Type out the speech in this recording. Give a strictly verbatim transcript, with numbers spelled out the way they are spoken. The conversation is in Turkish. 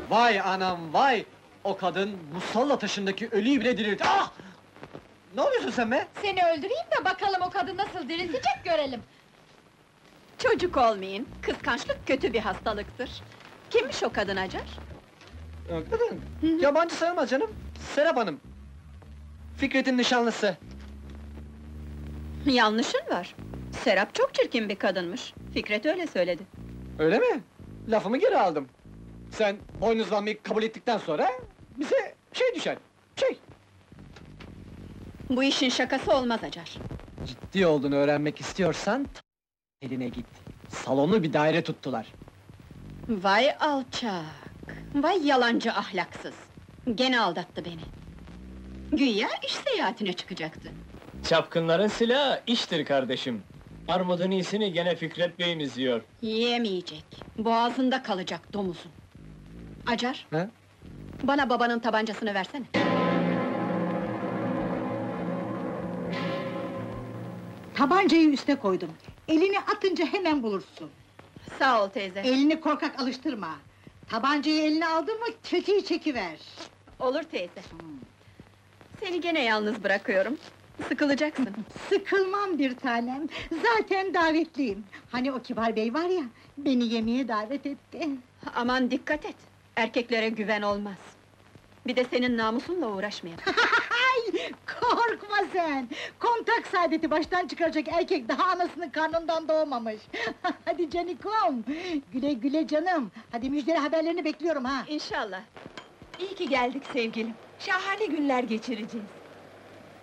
Vay anam vay! O kadın musalla taşındaki ölüyü bile diriltti. Ah! Ne oluyorsun sen be? Seni öldüreyim de bakalım o kadın nasıl diriltecek görelim! Çocuk olmayın, kıskançlık kötü bir hastalıktır. Kimmiş o kadın Acar? Ee, Kadın, yabancı sayılmaz canım. Serap Hanım. Fikret'in nişanlısı. Yanlışın var. Serap çok çirkin bir kadınmış. Fikret öyle söyledi. Öyle mi? Lafımı geri aldım. Sen boynuzlanmayı kabul ettikten sonra bize şey düşer, şey. Bu işin şakası olmaz Acar. Ciddi olduğunu öğrenmek istiyorsan t- eline git. Salonu bir daire tuttular. Vay alçak! Vay yalancı ahlaksız! Gene aldattı beni. Güya iş seyahatine çıkacaktı. Çapkınların silahı iştir kardeşim. Armudun iyisini gene Fikret Bey'imiz yiyor. Yiyemeyecek, boğazında kalacak domuzun. Acar, He? bana babanın tabancasını versene. Tabancayı üste koydum. Elini atınca hemen bulursun. Sağ ol teyze. Elini korkak alıştırma. Tabancayı eline aldın mı, tetiği çekiver. Olur teyze. Seni gene yalnız bırakıyorum. Sıkılacaksın. Sıkılmam bir tanem, zaten davetliyim. Hani o kibar bey var ya, beni yemeğe davet etti. Aman dikkat et! Erkeklere güven olmaz. Bir de senin namusunla uğraşmayalım. Ay, korkma sen! Kontak saadeti baştan çıkaracak erkek daha anasının karnından doğmamış. Hadi canikom! Güle güle canım! Hadi müjdeli haberlerini bekliyorum ha! İnşallah. İyi ki geldik sevgilim. Şahane günler geçireceğiz.